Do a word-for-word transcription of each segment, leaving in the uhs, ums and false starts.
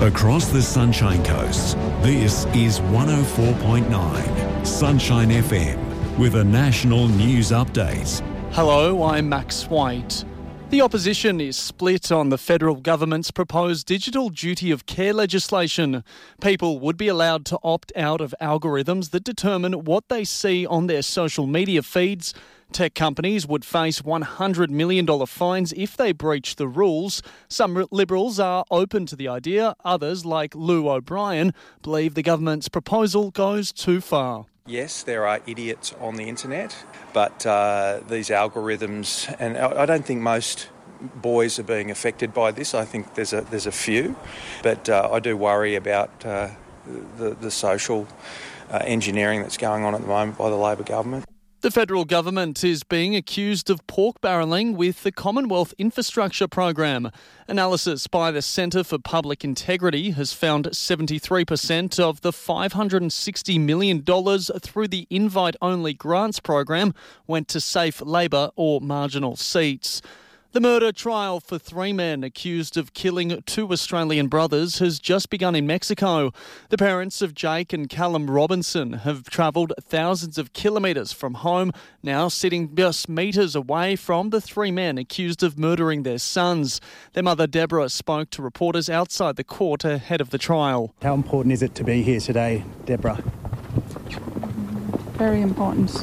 Across the Sunshine Coast, this is one oh four point nine Sunshine F M with a national news update. Hello, I'm Max White. The opposition is split on the federal government's proposed digital duty of care legislation. People would be allowed to opt out of algorithms that determine what they see on their social media feeds. Tech companies would face one hundred million dollars fines if they breach the rules. Some Liberals are open to the idea. Others, like Lou O'Brien, believe the government's proposal goes too far. Yes, there are idiots on the internet, but uh, these algorithms, and I don't think most boys are being affected by this. I think there's a there's a few, but uh, I do worry about uh, the the social uh, engineering that's going on at the moment by the Labor government. The federal government is being accused of pork barrelling with the Commonwealth Infrastructure Program. Analysis by the Centre for Public Integrity has found seventy-three percent of the five hundred sixty million dollars through the invite-only grants program went to safe Labor or marginal seats. The murder trial for three men accused of killing two Australian brothers has just begun in Mexico. The parents of Jake and Callum Robinson have travelled thousands of kilometres from home, now sitting just metres away from the three men accused of murdering their sons. Their mother Deborah spoke to reporters outside the court ahead of the trial. How important is it to be here today, Deborah? Very important.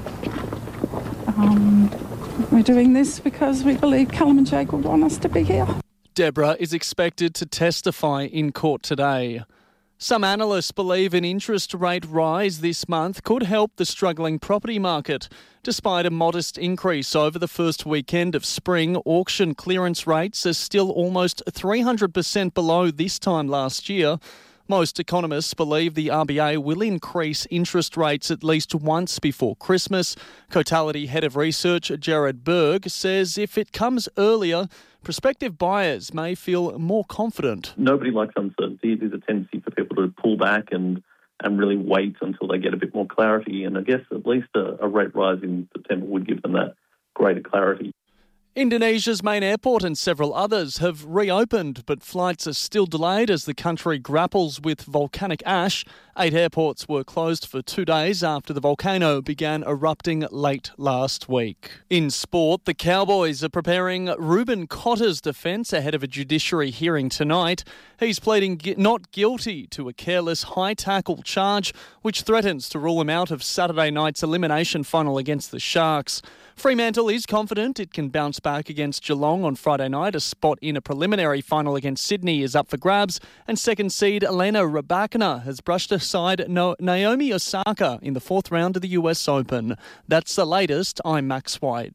Um... We're doing this because we believe Callum and Jake would want us to be here. Deborah is expected to testify in court today. Some analysts believe an interest rate rise this month could help the struggling property market. Despite a modest increase over the first weekend of spring, auction clearance rates are still almost three hundred percent below this time last year. Most economists believe the R B A will increase interest rates at least once before Christmas. Cotality Head of Research Jared Berg says if it comes earlier, prospective buyers may feel more confident. Nobody likes uncertainty. There's a tendency for people to pull back and, and really wait until they get a bit more clarity. And I guess at least a, a rate rise in September would give them that greater clarity. Indonesia's main airport and several others have reopened, but flights are still delayed as the country grapples with volcanic ash. Eight airports were closed for two days after the volcano began erupting late last week. In sport, the Cowboys are preparing Ruben Cotter's defence ahead of a judiciary hearing tonight. He's pleading not guilty to a careless high tackle charge, which threatens to rule him out of Saturday night's elimination final against the Sharks. Fremantle is confident it can bounce back against Geelong on Friday night. A spot in a preliminary final against Sydney is up for grabs, and second seed Elena Rybakina has brushed aside Naomi Osaka in the fourth round of the U S Open. That's the latest. I'm Max White.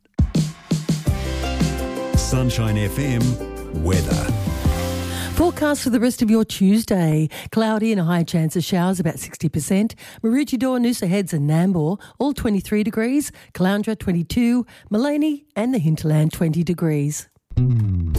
Sunshine F M weather. Forecast for the rest of your Tuesday. Cloudy and a high chance of showers, about sixty percent. Maroochydore, Noosa Heads and Nambour, all twenty-three degrees. Caloundra, twenty-two. Maleny and the Hinterland, twenty degrees.